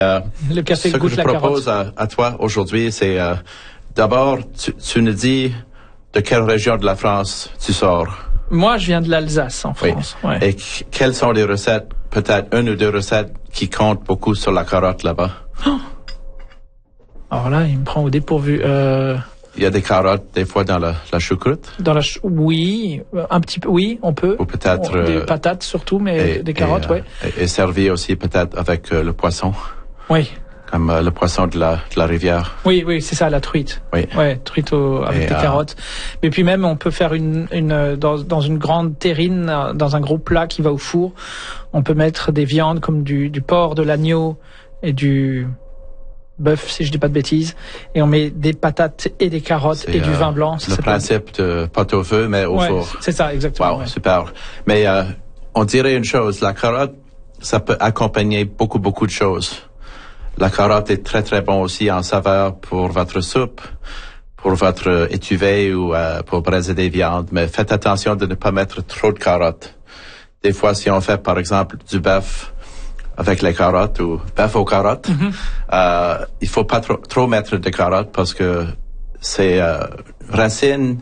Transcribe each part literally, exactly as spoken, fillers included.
Euh, le café ce goûte que je la propose carotte. à, à toi aujourd'hui, c'est euh, d'abord, tu, tu nous dis de quelle région de la France tu sors. Moi, je viens de l'Alsace, en France. Oui. Ouais. Et qu- quelles sont les recettes, peut-être une ou deux recettes qui comptent beaucoup sur la carotte là-bas? Oh, alors là, il me prend au dépourvu. Euh, Il y a des carottes, des fois, dans la, la choucroute. dans la, ch- oui, un petit peu, oui, on peut. Ou peut-être... On- des euh, patates surtout, mais et, des carottes, et, ouais. euh, et, et servi aussi peut-être avec euh, le poisson, Oui, comme euh, le poisson de la, de la rivière. oui, oui, c'est ça, la truite. Oui. Ouais, truite au, avec Et, des euh, carottes. Mais puis même, on peut faire une, une euh, dans, dans une grande terrine, euh, dans un gros plat qui va au four. On peut mettre des viandes comme du, du porc, de l'agneau et du bœuf, si je dis pas de bêtises. Et on met des patates et des carottes C'est, et du euh, vin blanc. Ça Le s'appelle- principe de pâte au feu, mais au Ouais, four. c'est ça, exactement. Wow, ouais. super. Mais euh, on dirait une chose, la carotte, ça peut accompagner beaucoup, beaucoup de choses. La carotte est très, très bon aussi en saveur pour votre soupe, pour votre étuvée ou euh, pour braiser des viandes. Mais faites attention de ne pas mettre trop de carottes. Des fois, si on fait, par exemple, du bœuf avec les carottes ou bœuf aux carottes, Mm-hmm. euh, il faut pas trop, trop mettre de carottes parce que c'est euh, racine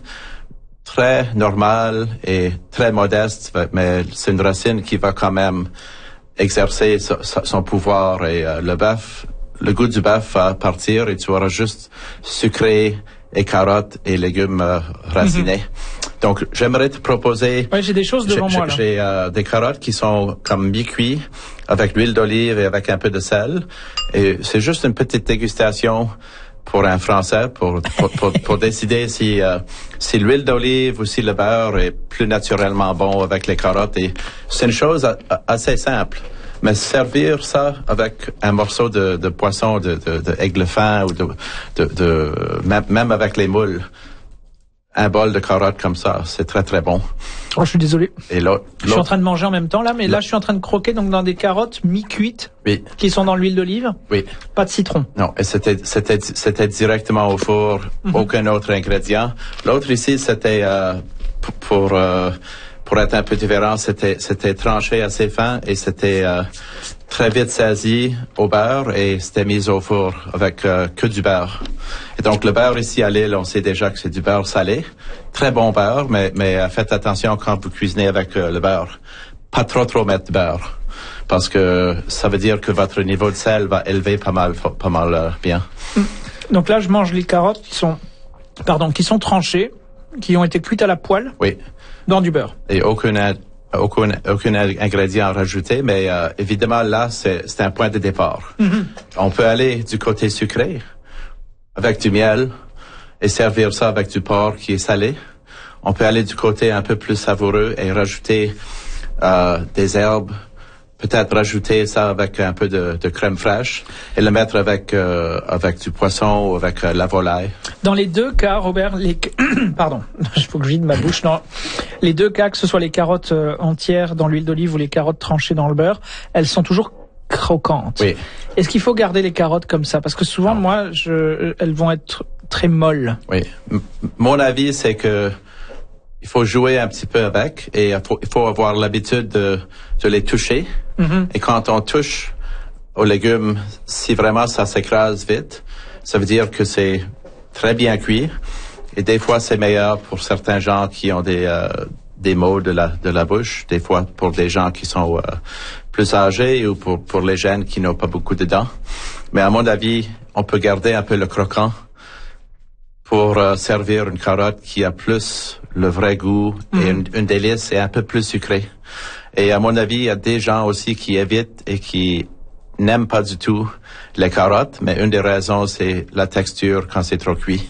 très normale et très modeste, mais c'est une racine qui va quand même exercer so- so- son pouvoir et euh, le bœuf, le goût du bœuf va partir et tu auras juste sucré et carottes et légumes euh, racinés. Donc, j'aimerais te proposer... Ouais, j'ai des choses devant j'ai, moi, là. J'ai euh, des carottes qui sont comme mi-cuits avec l'huile d'olive et avec un peu de sel. Et c'est juste une petite dégustation pour un Français, pour pour, pour, pour décider si euh, si l'huile d'olive ou si le beurre est plus naturellement bon avec les carottes. Et c'est une chose a, a, assez simple. Mais servir ça avec un morceau de, de poisson, de, de, de aigle fin ou de, de, de même, même avec les moules, un bol de carottes comme ça, c'est très très bon. Oh, je suis désolé. Et l'autre, Je suis en train de manger en même temps là, mais là je suis en train de croquer donc dans des carottes mi-cuites oui, qui sont dans l'huile d'olive, oui. pas de citron. Non, et c'était c'était c'était directement au four, Mhm. aucun autre ingrédient. L'autre ici, c'était euh, p- pour euh, pour être un peu différent, c'était c'était tranché assez fin et c'était euh, très vite saisi au beurre et c'était mis au four avec euh, que du beurre. Et donc le beurre ici à Lille, on sait déjà que c'est du beurre salé, très bon beurre, mais mais euh, faites attention quand vous cuisinez avec euh, le beurre, pas trop trop mettre de beurre. Parce que ça veut dire que votre niveau de sel va élever pas mal, pas mal euh, bien. Donc là je mange les carottes qui sont, pardon, qui sont tranchées, qui ont été cuites à la poêle Oui. dans du beurre. Et aucun, ad- aucun, aucun ingrédient rajouté, mais euh, évidemment là, c'est, c'est un point de départ. Mm-hmm. On peut aller du côté sucré, avec du miel, et servir ça avec du porc qui est salé. On peut aller du côté un peu plus savoureux et rajouter euh, des herbes, peut-être rajouter ça avec un peu de, de crème fraîche et le mettre avec euh, avec du poisson ou avec euh, la volaille. Dans les deux cas, Robert, les pardon, il faut que je vide ma bouche. Non, les deux cas, que ce soit les carottes euh, entières dans l'huile d'olive ou les carottes tranchées dans le beurre, elles sont toujours croquantes. Oui. Est-ce qu'il faut garder les carottes comme ça? Parce que souvent, moi, je, elles vont être très molles. Oui. M- mon avis, c'est que il faut jouer un petit peu avec et il faut, il faut avoir l'habitude de, de les toucher. Mm-hmm. Et quand on touche aux légumes, si vraiment ça s'écrase vite, ça veut dire que c'est très bien cuit. Et des fois, c'est meilleur pour certains gens qui ont des euh, des maux de la de la bouche. Des fois, pour des gens qui sont euh, plus âgés ou pour pour les jeunes qui n'ont pas beaucoup de dents. Mais à mon avis, on peut garder un peu le croquant pour euh, servir une carotte qui a plus le vrai goût mm-hmm. et une, une délice et un peu plus sucré. Et à mon avis, il y a des gens aussi qui évitent et qui n'aiment pas du tout les carottes, mais une des raisons, c'est la texture quand c'est trop cuit.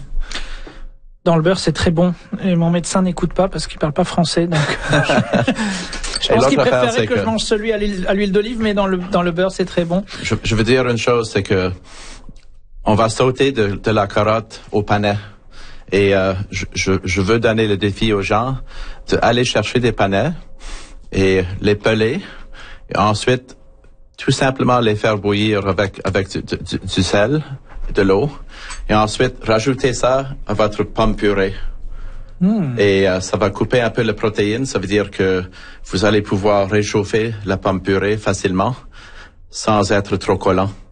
Dans le beurre, c'est très bon. Et mon médecin n'écoute pas parce qu'il parle pas français, donc je pense qu'il préférait affaire, que, que je mange celui à l'huile, à l'huile d'olive, mais dans le dans le beurre, c'est très bon. Je, je veux dire une chose, c'est que on va sauter de, de la carotte au panais. Et euh, je, je, je veux donner le défi aux gens d'aller chercher des panais et les peler et ensuite tout simplement les faire bouillir avec avec du, du, du sel, de l'eau et ensuite rajouter ça à votre pomme purée. Mm. Et euh, ça va couper un peu la protéine, ça veut dire que vous allez pouvoir réchauffer la pomme purée facilement sans être trop collant.